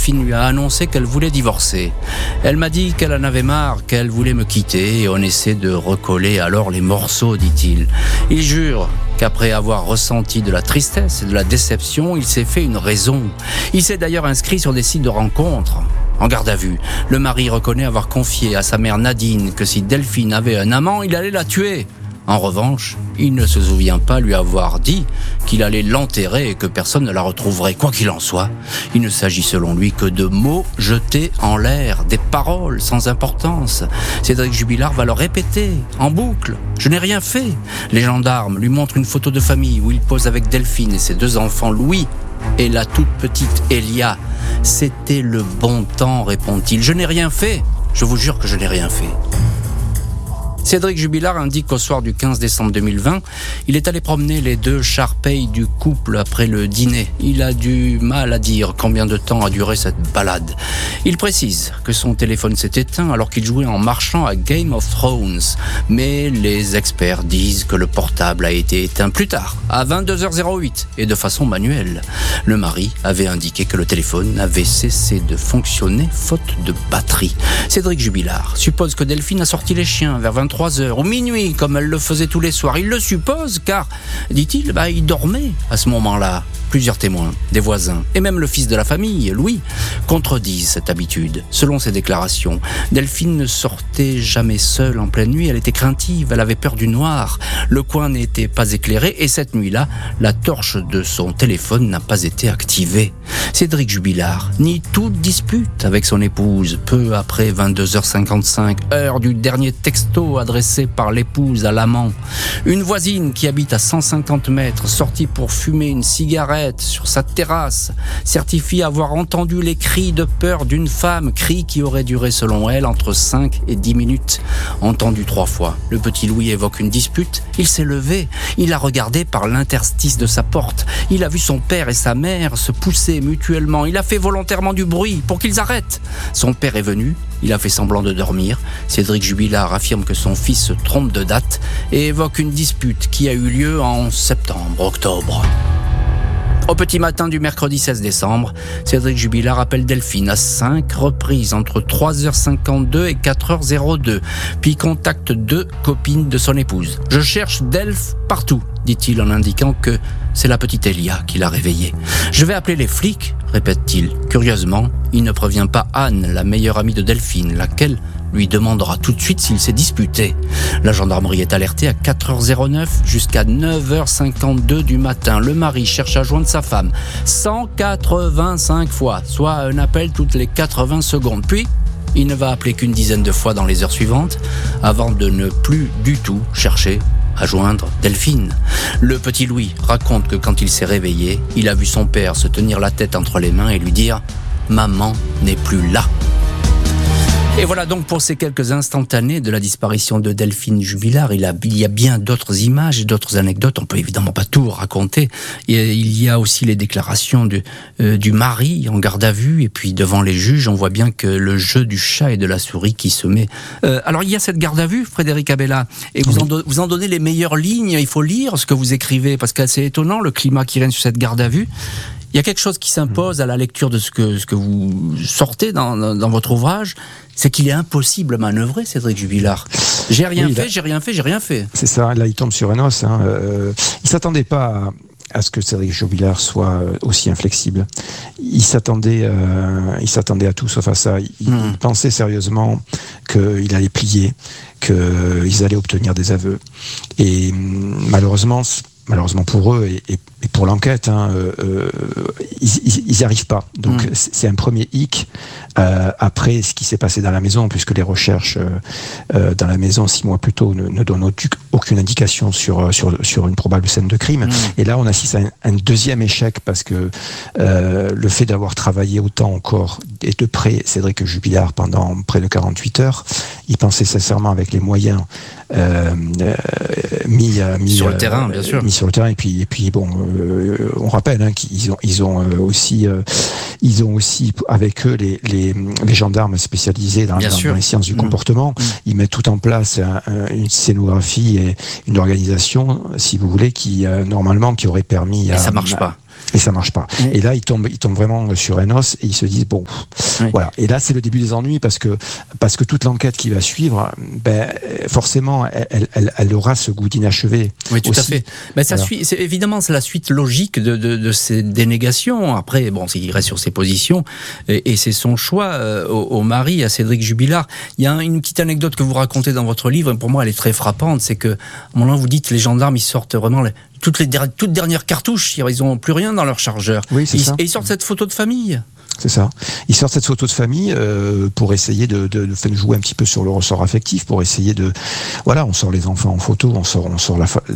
Delphine lui a annoncé qu'elle voulait divorcer. Elle m'a dit qu'elle en avait marre, qu'elle voulait me quitter et on essaie de recoller alors les morceaux, dit-il. Il jure qu'après avoir ressenti de la tristesse et de la déception, il s'est fait une raison. Il s'est d'ailleurs inscrit sur des sites de rencontres. En garde à vue, le mari reconnaît avoir confié à sa mère Nadine que si Delphine avait un amant, il allait la tuer. En revanche, il ne se souvient pas lui avoir dit qu'il allait l'enterrer et que personne ne la retrouverait. Quoi qu'il en soit, il ne s'agit selon lui que de mots jetés en l'air, des paroles sans importance. Cédric Jubilard va le répéter en boucle. « Je n'ai rien fait ». Les gendarmes lui montrent une photo de famille où il pose avec Delphine et ses 2 enfants, Louis et la toute petite Elia. « C'était le bon temps », répond-il. « Je n'ai rien fait. Je vous jure que je n'ai rien fait ». Cédric Jubilard indique qu'au soir du 15 décembre 2020, il est allé promener les 2 charpeies du couple après le dîner. Il a du mal à dire combien de temps a duré cette balade. Il précise que son téléphone s'est éteint alors qu'il jouait en marchant à Game of Thrones. Mais les experts disent que le portable a été éteint plus tard, à 22h08, et de façon manuelle. Le mari avait indiqué que le téléphone avait cessé de fonctionner faute de batterie. Cédric Jubilard suppose que Delphine a sorti les chiens vers 23h ou minuit, comme elle le faisait tous les soirs. Il le suppose car, dit-il, il dormait à ce moment-là. Plusieurs témoins, des voisins et même le fils de la famille, Louis, contredisent cette habitude. Selon ses déclarations, Delphine ne sortait jamais seule en pleine nuit. Elle était craintive, elle avait peur du noir. Le coin n'était pas éclairé et cette nuit-là, la torche de son téléphone n'a pas été activée. Cédric Jubilard nie toute dispute avec son épouse. Peu après 22h55, heure du dernier texto adressé par l'épouse à l'amant. Une voisine qui habite à 150 mètres, sortie pour fumer une cigarette sur sa terrasse, certifie avoir entendu les cris de peur d'une femme, cris qui auraient duré selon elle entre 5 et 10 minutes. Entendu 3 fois, le petit Louis évoque une dispute. Il s'est levé, il a regardé par l'interstice de sa porte. Il a vu son père et sa mère se pousser mutuellement. Il a fait volontairement du bruit pour qu'ils arrêtent. Son père est venu, il a fait semblant de dormir. Cédric Jubilard affirme que son fils se trompe de date et évoque une dispute qui a eu lieu en septembre-octobre. Au petit matin du mercredi 16 décembre, Cédric Jubilard appelle Delphine à 5 reprises entre 3h52 et 4h02, puis contacte 2 copines de son épouse. « Je cherche Delph partout », dit-il en indiquant que c'est la petite Elia qui l'a réveillée. « Je vais appeler les flics », répète-t-il. Curieusement, il ne prévient pas Anne, la meilleure amie de Delphine, laquelle lui demandera tout de suite s'il s'est disputé. La gendarmerie est alertée à 4h09 jusqu'à 9h52 du matin. Le mari cherche à joindre sa femme 185 fois, soit un appel toutes les 80 secondes. Puis, il ne va appeler qu'une dizaine de fois dans les heures suivantes avant de ne plus du tout chercher à joindre Delphine. Le petit Louis raconte que quand il s'est réveillé, il a vu son père se tenir la tête entre les mains et lui dire « Maman n'est plus là ». Et voilà donc pour ces quelques instantanés de la disparition de Delphine Jubilard. Il y a bien d'autres images et d'autres anecdotes. On peut évidemment pas tout raconter. Il y a aussi les déclarations du mari en garde à vue. Et puis devant les juges, on voit bien que le jeu du chat et de la souris qui se met. Alors il y a cette garde à vue, Frédéric Abella, et vous en donnez les meilleures lignes. Il faut lire ce que vous écrivez parce que c'est étonnant le climat qui règne sur cette garde à vue. Il y a quelque chose qui s'impose à la lecture de ce que vous sortez dans votre ouvrage, c'est qu'il est impossible à manœuvrer, Cédric Jubilard. J'ai rien fait. C'est ça, là il tombe sur un os. Il s'attendait pas à ce que Cédric Jubilard soit aussi inflexible. Il s'attendait à tout sauf à ça. Il pensait sérieusement qu'il allait plier, qu'ils allaient obtenir des aveux. Et malheureusement pour eux et pour l'enquête, ils n'y arrivent pas. Donc c'est un premier hic après ce qui s'est passé dans la maison, puisque les recherches dans la maison 6 mois plus tôt ne donnent aucune indication sur une probable scène de crime. Et là, on assiste à un deuxième échec parce que le fait d'avoir travaillé autant encore et de près Cédric Jubilard pendant près de 48 heures, il pensait sincèrement avec les moyens mis sur le terrain, bien sûr. Mis sur le terrain et puis bon, on rappelle qu'ils ont aussi avec eux les gendarmes spécialisés dans les sciences du comportement. Ils mettent tout en place une scénographie et une organisation, si vous voulez, qui normalement qui aurait permis. Et ça marche pas. Et ça marche pas. Oui. Et là, ils tombent vraiment sur un os et ils se disent bon, voilà. Et là, c'est le début des ennuis parce que toute l'enquête qui va suivre, forcément, elle aura ce goût d'inachevé. Oui, tout aussi. à fait. Mais ça suit. Évidemment, c'est la suite logique de ces dénégations. Après, bon, il reste sur ses positions et c'est son choix au mari, à Cédric Jubilard. Il y a une petite anecdote que vous racontez dans votre livre. Et pour moi, elle est très frappante. C'est que, à un moment, vous dites, les gendarmes, ils sortent vraiment toutes dernières cartouches. Ils n'ont plus rien dans leur chargeur. Oui, c'est ça. Et ils sortent cette photo de famille. C'est ça. Ils sortent cette photo de famille pour essayer de jouer un petit peu sur le ressort affectif, pour essayer de... Voilà, on sort les enfants en photo, on sort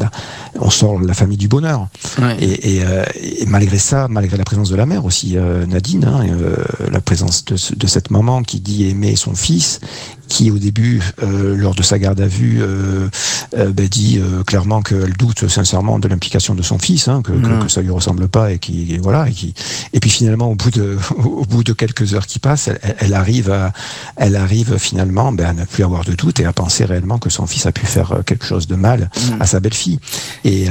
la famille du bonheur. Ouais. Et malgré ça, malgré la présence de la mère aussi, Nadine, la présence de cette maman qui dit aimer son fils, qui au début, lors de sa garde à vue, dit clairement qu'elle doute sincèrement de l'implication de son fils, que ça lui ressemble pas et puis finalement au bout de quelques heures qui passent, elle arrive finalement à ne plus avoir de doute et à penser réellement que son fils a pu faire quelque chose de mal à sa belle-fille. Et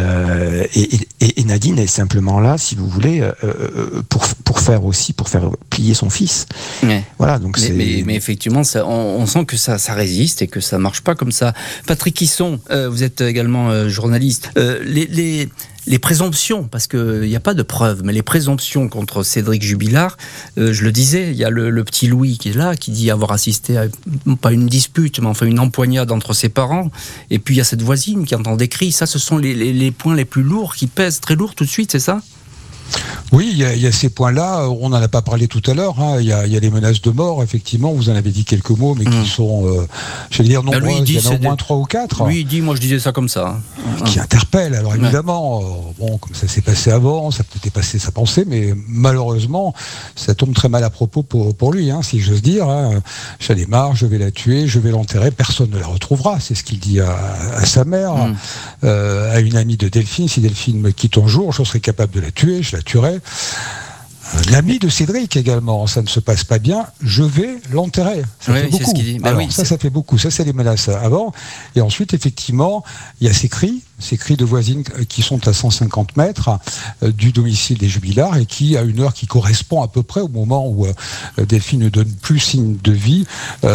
Nadine est simplement là, si vous voulez, pour faire plier son fils. Ouais. Voilà, donc mais effectivement, on sent que ça résiste et que ça marche pas comme ça. Patrick Hisson, vous êtes également journaliste. Les présomptions, parce qu'il n'y a pas de preuves, mais les présomptions contre Cédric Jubilard, je le disais, il y a le petit Louis qui est là, qui dit avoir assisté à, pas une dispute, mais enfin une empoignade entre ses parents, et puis il y a cette voisine qui entend des cris. Ça, ce sont les points les plus lourds, qui pèsent très lourd tout de suite, c'est ça ? Oui, il y a ces points-là, on n'en a pas parlé tout à l'heure, il y a les menaces de mort, effectivement, vous en avez dit quelques mots, mais qui sont, je veux dire, nombreuses, il y en a au moins 3 ou 4. Lui, il dit, moi je disais ça comme ça. Qui interpellent, alors évidemment, comme ça s'est passé avant, ça peut être passé sa pensée, mais malheureusement, ça tombe très mal à propos pour lui, si j'ose dire. J'en ai marre, je vais la tuer, je vais l'enterrer, personne ne la retrouvera, c'est ce qu'il dit à sa mère, à une amie de Delphine, si Delphine me quitte un jour, je serai capable de la tuer, je la tuerai. L'ami de Cédric également, ça ne se passe pas bien, je vais l'enterrer. Ça fait beaucoup. C'est ce qu'il dit. Alors, ça fait beaucoup. Ça, c'est les menaces avant. Et ensuite, effectivement, il y a ces cris de voisines qui sont à 150 mètres du domicile des Jubilards et qui, à une heure qui correspond à peu près au moment où Delphine ne donne plus signe de vie,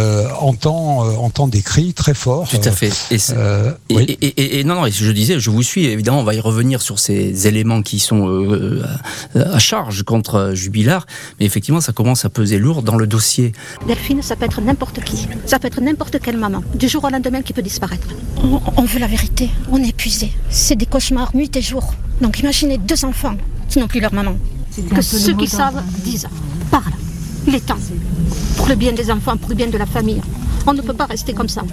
entend des cris très forts. Tout à fait. Et non, je disais, je vous suis, évidemment, on va y revenir sur ces éléments qui sont à charge contre Jubilard, mais effectivement, ça commence à peser lourd dans le dossier. Delphine, ça peut être n'importe qui, ça peut être n'importe quelle maman, du jour au lendemain qui peut disparaître. On veut la vérité, on est épuisé. C'est des cauchemars nuit et jour. Donc imaginez 2 enfants qui n'ont plus leur maman. Que ceux qui savent disent, parlent. Il est temps. Pour le bien des enfants, pour le bien de la famille. On ne peut pas rester comme ça.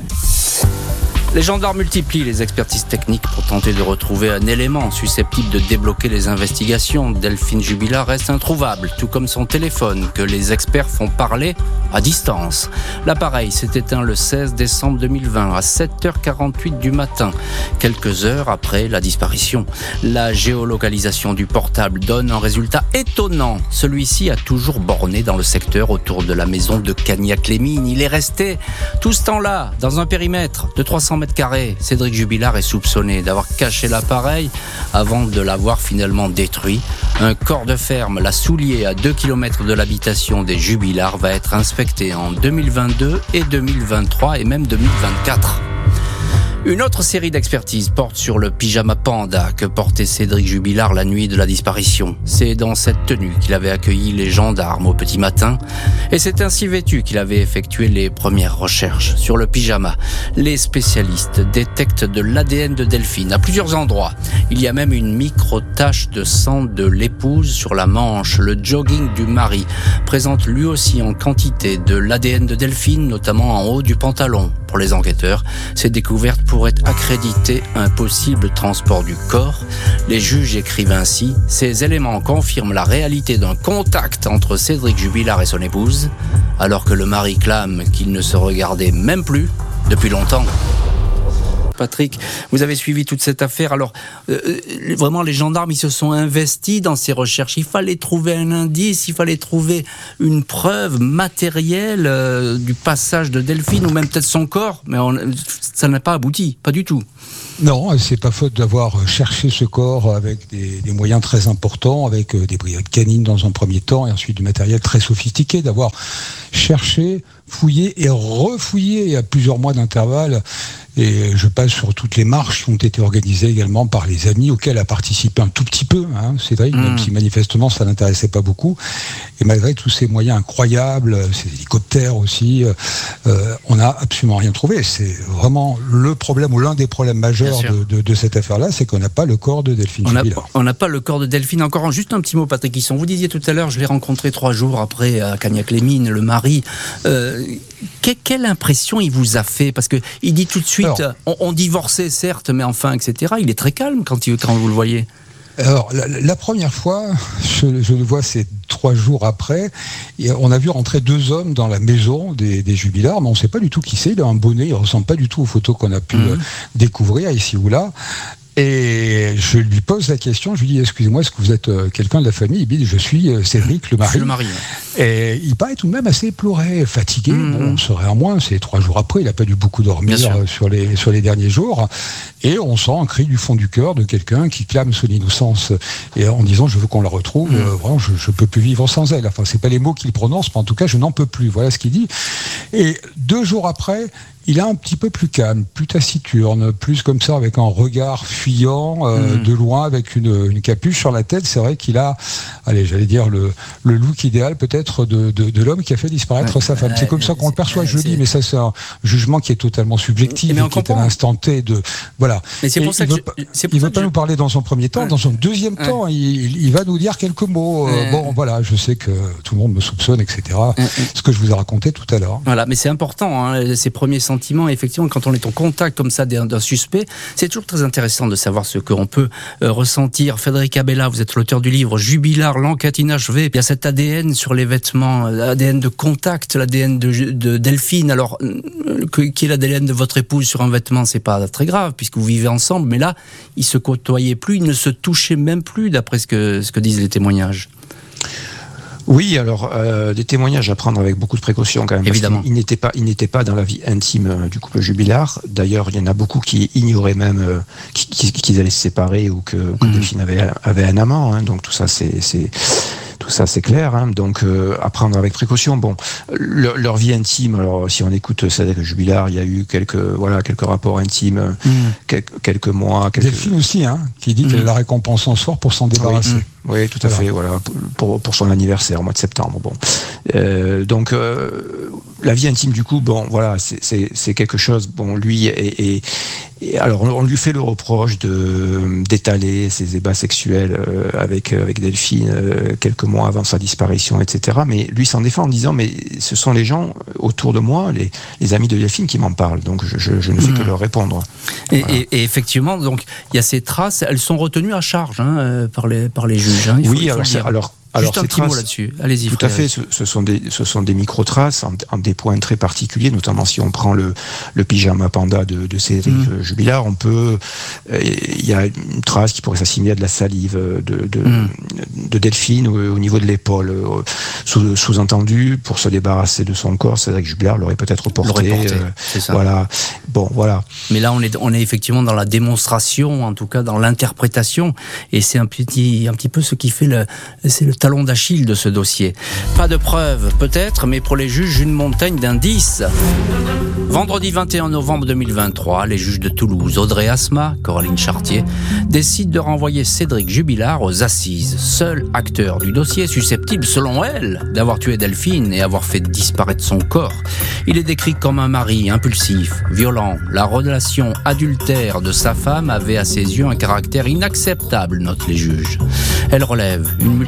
Les gendarmes multiplient les expertises techniques pour tenter de retrouver un élément susceptible de débloquer les investigations. Delphine Jubilard reste introuvable, tout comme son téléphone, que les experts font parler à distance. L'appareil s'est éteint le 16 décembre 2020 à 7h48 du matin, quelques heures après la disparition. La géolocalisation du portable donne un résultat étonnant. Celui-ci a toujours borné dans le secteur autour de la maison de Cagnac-les-Mines. Il est resté tout ce temps-là, dans un périmètre de 300 mètres carrés. Cédric Jubilard est soupçonné d'avoir caché l'appareil avant de l'avoir finalement détruit. Un corps de ferme, la Soulier, à 2 km de l'habitation des Jubilard, va être inspecté en 2022 et 2023 et même 2024. Une autre série d'expertises porte sur le pyjama panda que portait Cédric Jubilard la nuit de la disparition. C'est dans cette tenue qu'il avait accueilli les gendarmes au petit matin et c'est ainsi vêtu qu'il avait effectué les premières recherches. Sur le pyjama, les spécialistes détectent de l'ADN de Delphine à plusieurs endroits. Il y a même une micro-tache de sang de l'épouse sur la manche. Le jogging du mari présente lui aussi en quantité de l'ADN de Delphine, notamment en haut du pantalon. Pour les enquêteurs, ces découvertes pourraient accréditer un possible transport du corps. Les juges écrivent ainsi « Ces éléments confirment la réalité d'un contact entre Cédric Jubilard et son épouse, alors que le mari clame qu'il ne se regardait même plus depuis longtemps. » Patrick, vous avez suivi toute cette affaire. Alors, vraiment, les gendarmes, ils se sont investis dans ces recherches. Il fallait trouver un indice, il fallait trouver une preuve matérielle du passage de Delphine, ou même peut-être son corps, mais ça n'a pas abouti, pas du tout. Non, c'est pas faute d'avoir cherché ce corps avec des moyens très importants, avec des brigades canines dans un premier temps, et ensuite du matériel très sophistiqué, d'avoir cherché, fouillé et refouillé à plusieurs mois d'intervalle. Et je passe sur toutes les marches qui ont été organisées également par les amis, auxquelles a participé un tout petit peu, Cédric, même si manifestement ça n'intéressait pas beaucoup. Et malgré tous ces moyens incroyables, ces hélicoptères aussi, on n'a absolument rien trouvé. C'est vraiment le problème, ou l'un des problèmes majeurs de cette affaire-là, c'est qu'on n'a pas le corps de Delphine Jubilard. On n'a pas le corps de Delphine. Encore juste un petit mot, Patrick Hisson. Vous disiez tout à l'heure, je l'ai rencontré 3 jours après à Cagnac-les-Mines, le mari. Quelle impression il vous a fait? Parce qu'il dit tout de suite, on divorçait certes, mais enfin, etc. Il est très calme quand vous le voyez. Alors, la première fois, je le vois, c'est 3 jours après, et on a vu rentrer 2 hommes dans la maison des Jubilards, mais on ne sait pas du tout qui c'est. Il a un bonnet, il ne ressemble pas du tout aux photos qu'on a pu découvrir ici ou là. Et je lui pose la question, je lui dis, excusez-moi, est-ce que vous êtes quelqu'un de la famille? Il me dit, je suis Cédric, le mari. Et il paraît tout de même assez éploré, fatigué. Bon, on serait en moins, c'est 3 jours après, il n'a pas dû beaucoup dormir sur les derniers jours. Et on sent un cri du fond du cœur de quelqu'un qui clame son innocence, et en disant, je veux qu'on la retrouve, vraiment, je ne peux plus vivre sans elle. Enfin, c'est pas les mots qu'il prononce, mais en tout cas, je n'en peux plus. Voilà ce qu'il dit. Et 2 jours après, il est un petit peu plus calme, plus taciturne, plus comme ça, avec un regard fuyant, de loin, avec une capuche sur la tête. C'est vrai qu'il a, j'allais dire, le look idéal peut-être de l'homme qui a fait disparaître sa femme. C'est comme ça qu'on le perçoit, je le dis, mais ça c'est un jugement qui est totalement subjectif, et qui est à l'instant T de... Voilà. Mais c'est pour ça il ne veut pas nous parler dans son premier temps. Dans son deuxième temps, il va nous dire quelques mots. Bon, voilà, je sais que tout le monde me soupçonne, etc. Ce que je vous ai raconté tout à l'heure. Voilà, mais c'est important, ces premiers sentiments, effectivement, quand on est en contact comme ça d'un suspect, c'est toujours très intéressant de savoir ce qu'on peut ressentir. Frédéric Abella, vous êtes l'auteur du livre Jubilard, l'enquête inachevée. Il y a cet ADN sur les vêtements, l'ADN de contact, l'ADN de Delphine. Alors, qui est l'ADN de votre épouse sur un vêtement, c'est pas très grave, puisque vous vivez ensemble, mais là, ils se côtoyaient plus, ils ne se touchaient même plus, d'après ce que disent les témoignages. Oui, alors des témoignages à prendre avec beaucoup de précautions quand même. Évidemment. Il n'était pas dans la vie intime du couple Jubilard. D'ailleurs, il y en a beaucoup qui ignoraient même qu'ils allaient se séparer, ou que Delphine avait un amant. Donc tout ça, c'est clair. Donc à prendre avec précaution. Bon, leur vie intime. Alors si on écoute Cédric Jubilard, il y a eu quelques rapports intimes, quelques mois. Delphine aussi, qui dit qu'elle la récompense en soir pour s'en débarrasser. Oui, tout à fait. Voilà, pour son anniversaire au mois de septembre. Bon, donc la vie intime du coup, bon, voilà, c'est quelque chose. Bon, lui et alors on lui fait le reproche d'étaler ses ébats sexuels avec Delphine quelques mois avant sa disparition, etc. Mais lui s'en défend en disant, mais ce sont les gens autour de moi, les amis de Delphine, qui m'en parlent. Donc je ne fais que leur répondre. Voilà. Et effectivement, donc il y a ces traces, elles sont retenues à charge par les juges. Oui, alors juste un petit mot là-dessus. Allez-y. Tout à fait. Ce sont des micro-traces en des points très particuliers, notamment si on prend le pyjama panda de Cédric Jubilard, il y a une trace qui pourrait s'assimiler à de la salive de Delphine au niveau de l'épaule. Sous-entendu, pour se débarrasser de son corps, Cédric Jubilard l'aurait peut-être porté. C'est ça. Voilà. Bon, voilà. Mais là, on est effectivement dans la démonstration, en tout cas dans l'interprétation, et c'est un petit peu ce qui fait le talon d'Achille de ce dossier. Pas de preuves, peut-être, mais pour les juges, une montagne d'indices. Vendredi 21 novembre 2023, les juges de Toulouse, Audrey Asma, Coraline Chartier, décident de renvoyer Cédric Jubilard aux assises, seul acteur du dossier susceptible, selon elle, d'avoir tué Delphine et avoir fait disparaître son corps. Il est décrit comme un mari impulsif, violent. La relation adultère de sa femme avait à ses yeux un caractère inacceptable, notent les juges. Elle relève une multitude d'indices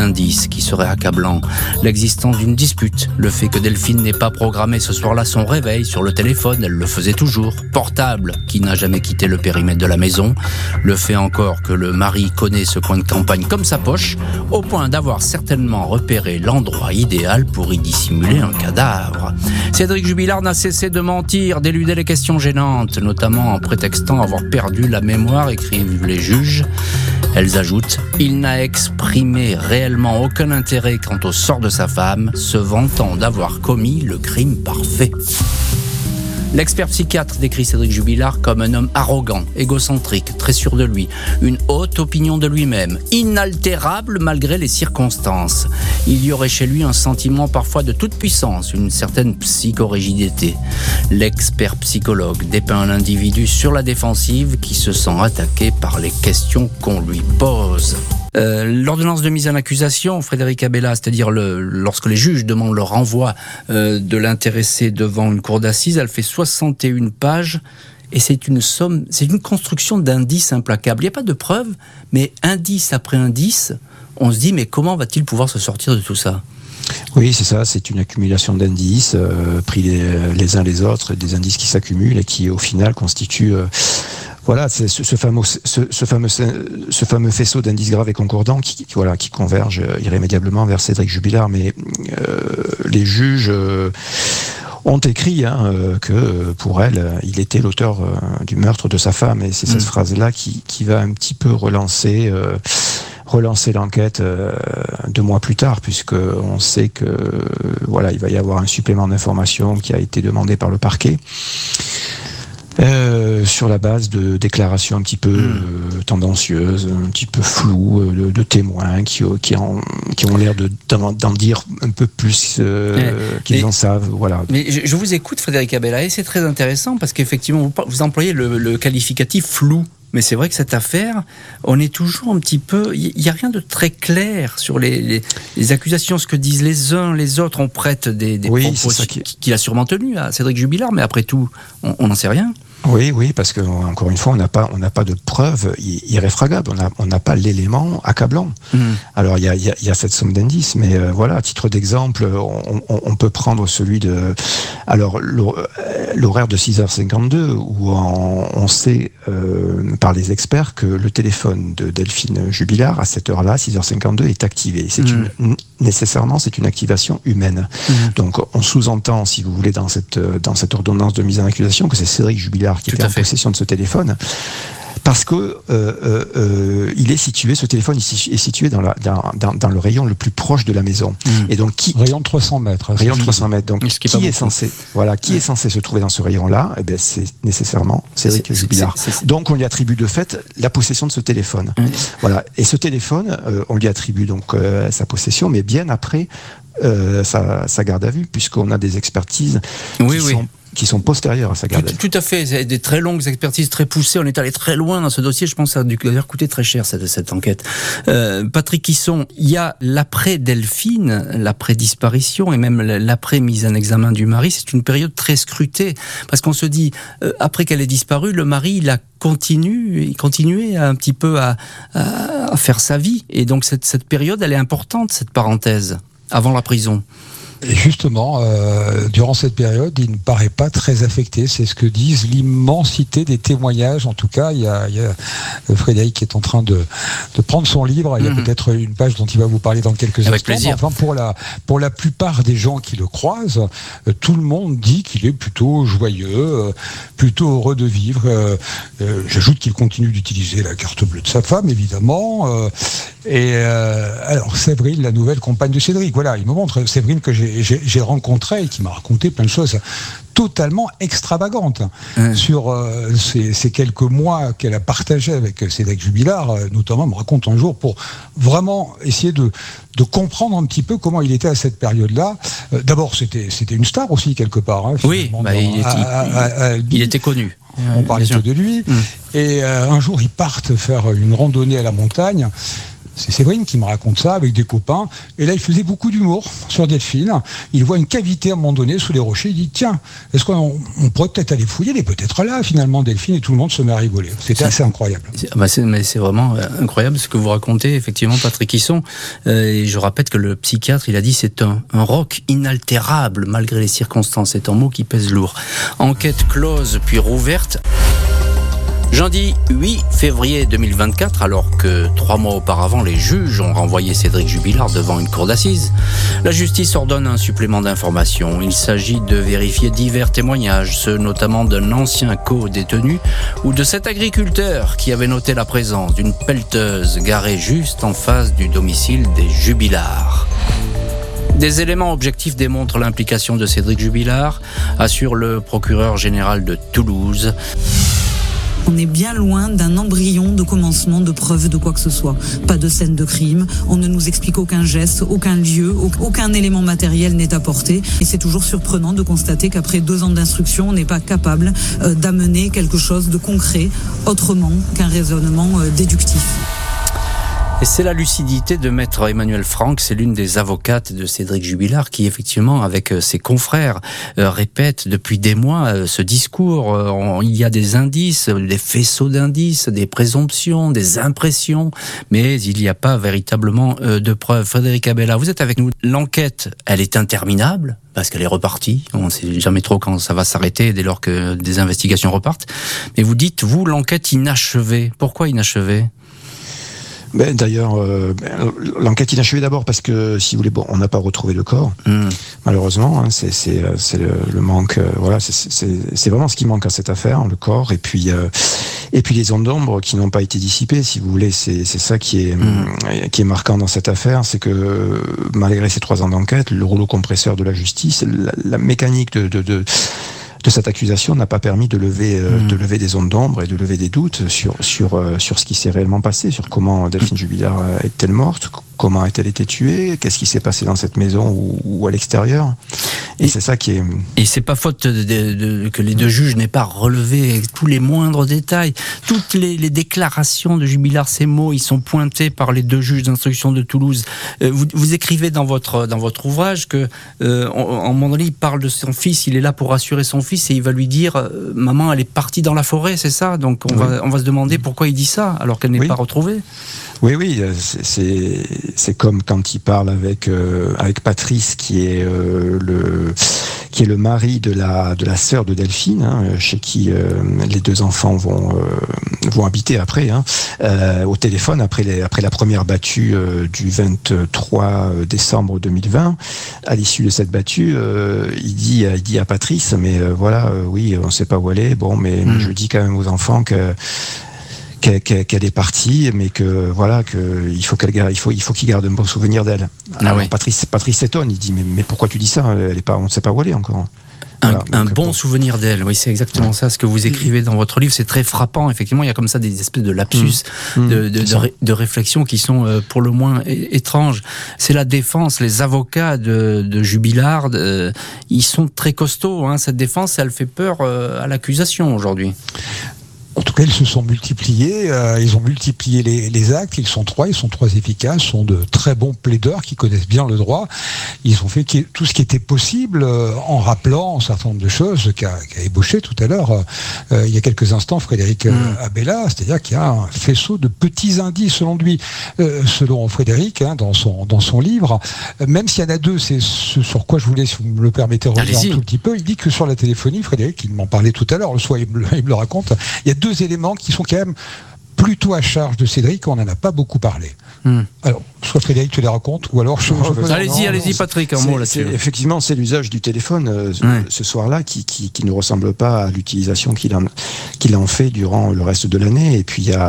indice qui serait accablant. L'existence d'une dispute, le fait que Delphine n'ait pas programmé ce soir-là son réveil sur le téléphone, elle le faisait toujours, portable, qui n'a jamais quitté le périmètre de la maison, le fait encore que le mari connaît ce coin de campagne comme sa poche, au point d'avoir certainement repéré l'endroit idéal pour y dissimuler un cadavre. Cédric Jubilard n'a cessé de mentir, d'éluder les questions gênantes, notamment en prétextant avoir perdu la mémoire, écrivent les juges. Elles ajoutent « Il n'a exprimé réellement aucun intérêt quant au sort de sa femme, se vantant d'avoir commis le crime parfait. » L'expert psychiatre décrit Cédric Jubilard comme un homme arrogant, égocentrique, très sûr de lui, une haute opinion de lui-même, inaltérable malgré les circonstances. Il y aurait chez lui un sentiment parfois de toute puissance, une certaine psychorigidité. L'expert psychologue dépeint un individu sur la défensive qui se sent attaqué par les questions qu'on lui pose. L'ordonnance de mise en accusation, Frédéric Abella, c'est-à-dire lorsque les juges demandent le renvoi de l'intéressé devant une cour d'assises, elle fait 61 pages et c'est une construction d'indices implacables. Il n'y a pas de preuves, mais indice après indice, on se dit mais comment va-t-il pouvoir se sortir de tout ça ? Oui, c'est ça, c'est une accumulation d'indices pris les uns les autres, des indices qui s'accumulent et qui au final constituent... Voilà, c'est ce fameux faisceau d'indices graves et concordants qui converge irrémédiablement vers Cédric Jubilard. Mais les juges ont écrit que pour elle, il était l'auteur du meurtre de sa femme. Et c'est cette phrase-là qui va un petit peu relancer l'enquête 2 mois plus tard, puisque on sait que il va y avoir un supplément d'information qui a été demandé par le parquet. Sur la base de déclarations un petit peu tendancieuses, un petit peu floues, de témoins qui ont l'air d'en dire un peu plus qu'ils en savent. Voilà. Mais je vous écoute, Frédéric Abella, et c'est très intéressant parce qu'effectivement, vous employez le qualificatif flou. Mais c'est vrai que cette affaire, on est toujours un petit peu... Il n'y a rien de très clair sur les accusations, ce que disent les uns, les autres. On prête des propos qu'il a sûrement tenus à Cédric Jubilard, mais après tout, on n'en sait rien. Oui, parce que encore une fois, on n'a pas de preuves irréfragables. On n'a pas l'élément accablant. Alors il y a cette somme d'indices, mais à titre d'exemple, on peut prendre celui de l'horaire de 6h52 où on sait par les experts que le téléphone de Delphine Jubilard à cette heure-là, 6h52, est activé. Nécessairement, c'est une activation humaine. Donc on sous-entend, si vous voulez, dans cette ordonnance de mise en accusation, que c'est Cédric Jubilard qui était en possession de ce téléphone, parce que ce téléphone est situé dans le rayon le plus proche de la maison. Et donc rayon de 300 mètres. Rayon de 300 mètres. Donc qui est censé se trouver dans ce rayon-là ? Eh bien, c'est nécessairement Cédric Jubilard. Donc on lui attribue de fait la possession de ce téléphone. Voilà. Et ce téléphone, on lui attribue donc sa possession, mais bien après sa garde à vue, puisqu'on a des expertises qui sont postérieures à sa garde à vue. Tout à fait, c'est des très longues expertises, très poussées, on est allé très loin dans ce dossier, je pense que ça a dû d'ailleurs coûter très cher cette enquête. Patrick Hisson, il y a l'après-Delphine, l'après-disparition et même l'après-mise en examen du mari, c'est une période très scrutée, parce qu'on se dit, après qu'elle ait disparu, le mari, il continuait un petit peu à faire sa vie, et donc cette période, elle est importante, cette parenthèse, avant la prison. Et justement, durant cette période, il ne paraît pas très affecté. C'est ce que disent l'immensité des témoignages. En tout cas, il y a Frédéric qui est en train de prendre son livre. Il y a peut-être une page dont il va vous parler dans quelques instants. Avec plaisir. Enfin, pour la plupart des gens qui le croisent, tout le monde dit qu'il est plutôt joyeux, plutôt heureux de vivre. J'ajoute qu'il continue d'utiliser la carte bleue de sa femme, évidemment. Alors, Séverine, la nouvelle compagne de Cédric. Voilà, il me montre Séverine que j'ai rencontré et qui m'a raconté plein de choses totalement extravagantes sur ces quelques mois qu'elle a partagé avec Cédric Jubilard. Notamment, elle me raconte un jour pour vraiment essayer de comprendre un petit peu comment il était à cette période-là. D'abord, c'était une star aussi, quelque part. Oui, il était connu. On parlait de lui. Et un jour, ils partent faire une randonnée à la montagne. C'est Séverine qui me raconte ça avec des copains. Et là, il faisait beaucoup d'humour sur Delphine. Il voit une cavité à un moment donné sous les rochers. Il dit, tiens, est-ce qu'on pourrait peut-être aller fouiller? Elle est peut-être là, finalement, Delphine. Et tout le monde se met à rigoler. C'était assez incroyable. Mais c'est vraiment incroyable ce que vous racontez, effectivement, Patrick Hisson. Et je rappelle que le psychiatre, il a dit, c'est un roc inaltérable, malgré les circonstances. C'est un mot qui pèse lourd. Enquête close, puis rouverte. Jeudi 8 février 2024, alors que 3 mois auparavant, les juges ont renvoyé Cédric Jubilard devant une cour d'assises, la justice ordonne un supplément d'informations. Il s'agit de vérifier divers témoignages, ceux notamment d'un ancien co-détenu ou de cet agriculteur qui avait noté la présence d'une pelleteuse garée juste en face du domicile des Jubilard. Des éléments objectifs démontrent l'implication de Cédric Jubilard, assure le procureur général de Toulouse. On est bien loin d'un embryon de commencement de preuve de quoi que ce soit. Pas de scène de crime, on ne nous explique aucun geste, aucun lieu, aucun élément matériel n'est apporté. Et c'est toujours surprenant de constater qu'après 2 ans d'instruction, on n'est pas capable d'amener quelque chose de concret autrement qu'un raisonnement déductif. Et c'est la lucidité de maître Emmanuel Franck, c'est l'une des avocates de Cédric Jubilard qui effectivement avec ses confrères répète depuis des mois ce discours. Il y a des indices, des faisceaux d'indices, des présomptions, des impressions, mais il n'y a pas véritablement de preuves. Frédéric Abella, vous êtes avec nous. L'enquête, elle est interminable parce qu'elle est repartie. On ne sait jamais trop quand ça va s'arrêter dès lors que des investigations repartent. Mais vous dites, vous, l'enquête inachevée. Pourquoi inachevée ? D'ailleurs, l'enquête inachevée d'abord parce que, si vous voulez, on n'a pas retrouvé le corps, malheureusement. Hein, c'est le manque. Voilà, c'est vraiment ce qui manque à cette affaire, le corps, et puis les ondes d'ombre qui n'ont pas été dissipées. Si vous voulez, c'est ça qui est marquant dans cette affaire, c'est que malgré ces 3 ans d'enquête, le rouleau compresseur de la justice, la mécanique de cette accusation n'a pas permis de lever des ondes d'ombre et de lever des doutes sur ce qui s'est réellement passé, sur comment Delphine Jubilard est-elle morte, comment a-t-elle été tuée, qu'est-ce qui s'est passé dans cette maison ou à l'extérieur. Et c'est ça qui est... Et c'est pas faute que les 2 juges n'aient pas relevé tous les moindres détails. Toutes les déclarations de Jubilard, ces mots, ils sont pointés par les 2 juges d'instruction de Toulouse. Vous écrivez dans votre ouvrage que, en moment donné, il parle de son fils, il est là pour rassurer son fils et il va lui dire « Maman, elle est partie dans la forêt, c'est ça ?» Donc on va se demander pourquoi il dit ça alors qu'elle n'est pas retrouvée. Oui, c'est comme quand il parle avec Patrice qui est le mari de la sœur de Delphine, hein, chez qui les 2 enfants vont habiter après, hein, au téléphone après la première battue du 23 décembre 2020. À l'issue de cette battue, il dit à Patrice, mais oui, on ne sait pas où elle est. Bon, mais je dis quand même aux enfants qu'elle est partie, mais que il faut qu'il garde un bon souvenir d'elle. Alors, Patrice s'étonne, il dit mais pourquoi tu dis ça? On ne sait pas où elle est encore. Un bon souvenir d'elle, oui, c'est exactement ça ce que vous écrivez dans votre livre, c'est très frappant, effectivement, il y a comme ça des espèces de lapsus, de réflexions qui sont pour le moins étranges. C'est la défense, les avocats de Jubilard, ils sont très costauds, hein, cette défense, elle fait peur à l'accusation aujourd'hui. En tout cas, ils se sont multipliés, ils ont multiplié les actes, ils sont 3 efficaces, sont de très bons plaideurs qui connaissent bien le droit. Ils ont fait tout ce qui était possible en rappelant un certain nombre de choses qu'a ébauché tout à l'heure, il y a quelques instants, Frédéric Abella, c'est-à-dire qu'il y a un faisceau de petits indices selon lui. Selon Frédéric, hein, dans son livre, même s'il y en a 2, c'est ce sur quoi je voulais, si vous me le permettez, revenir un tout petit peu, il dit que sur la téléphonie, Frédéric, il m'en parlait tout à l'heure, le soir il me le raconte, il y a 2 éléments qui sont quand même plutôt à charge de Cédric, on n'en a pas beaucoup parlé. Alors, soit Frédéric te les raconte, ou alors Allez-y Patrick, un mot là-dessus. Effectivement, c'est l'usage du téléphone ce soir-là qui ne ressemble pas à l'utilisation qu'il en fait durant le reste de l'année. Et puis il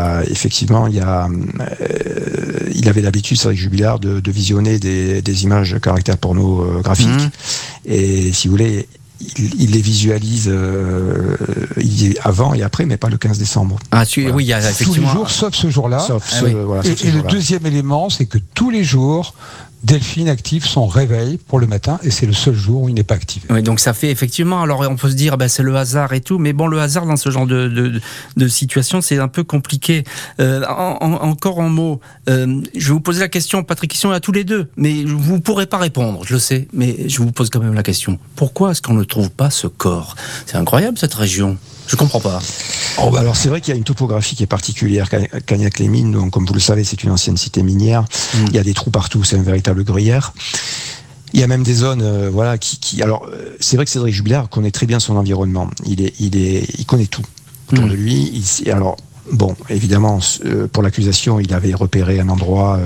avait l'habitude, Cédric Jubilard, de visionner des images de caractère pornographique. Et si vous voulez, il les visualise avant et après, mais pas le 15 décembre. Oui, il y a effectivement... Tous les jours, sauf ce jour-là. Et le deuxième élément, c'est que tous les jours, Delphine active son réveil pour le matin et c'est le seul jour où il n'est pas activé. Oui, donc ça fait effectivement, alors on peut se dire c'est le hasard et tout, mais bon, le hasard dans ce genre de situation, c'est un peu compliqué. Encore en mots, je vais vous poser la question, Patrick, question à tous les deux, mais vous ne pourrez pas répondre, je le sais, mais je vous pose quand même la question. Pourquoi est-ce qu'on ne trouve pas ce corps ? C'est incroyable cette région. Je comprends pas. Alors c'est vrai qu'il y a une topographie qui est particulière. Cagnac-les-Mines, donc comme vous le savez, c'est une ancienne cité minière. Il y a des trous partout, c'est un véritable gruyère. Il y a même des zones, Alors c'est vrai que Cédric Jubilard connaît très bien son environnement. Il connaît tout autour de lui. Alors bon, évidemment, pour l'accusation, il avait repéré un endroit.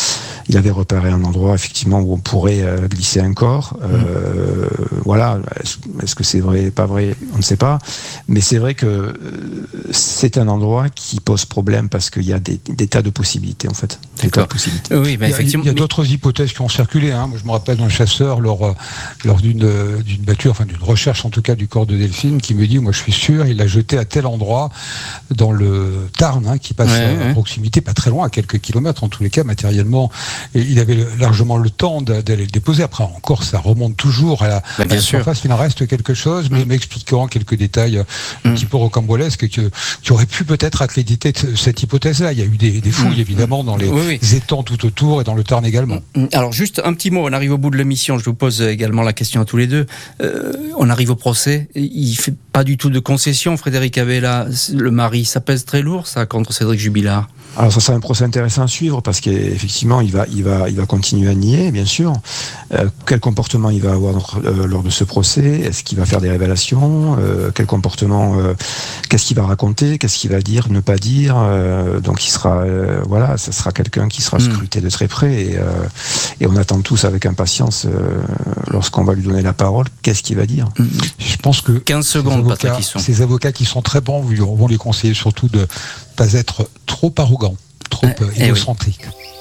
Effectivement où on pourrait glisser un corps. Voilà. Est-ce que c'est vrai, pas vrai ? On ne sait pas. Mais c'est vrai que c'est un endroit qui pose problème parce qu'il y a des tas de possibilités en fait. D'accord. Oui, mais effectivement. Il y a d'autres hypothèses qui ont circulé. Moi, je me rappelle d'un chasseur lors d'une batture, enfin d'une recherche en tout cas du corps de Delphine, qui me dit, moi je suis sûr, il l'a jeté à tel endroit dans le Tarn, qui passe à proximité, pas très loin, à quelques kilomètres en tous les cas matériellement. Et il avait largement le temps d'aller le déposer. Après, encore, ça remonte toujours à la surface. Il en reste quelque chose, mais m'expliquant quelques détails un petit peu rocambolesques qui auraient pu peut-être accréditer cette hypothèse-là. Il y a eu des fouilles, évidemment, dans les étangs tout autour et dans le Tarn également. Alors, juste un petit mot. On arrive au bout de l'émission. Je vous pose également la question à tous les deux. On arrive au procès. Il fait pas du tout de concession, Frédéric Abella, le mari. Ça pèse très lourd, ça, contre Cédric Jubilard. Alors ça sera un procès intéressant à suivre parce qu'effectivement il va continuer à nier, bien sûr. Quel comportement il va avoir lors de ce procès ? Est-ce qu'il va faire des révélations ? Quel comportement ? Qu'est-ce qu'il va raconter ? Qu'est-ce qu'il va dire ? Ne pas dire ? Donc il sera, ça sera quelqu'un qui sera scruté de très près et on attend tous avec impatience lorsqu'on va lui donner la parole. Qu'est-ce qu'il va dire ? Je pense que 15 secondes, Patrick. Ces avocats qui sont très bons vont les conseiller surtout de pas être trop arrogant, trop égocentrique.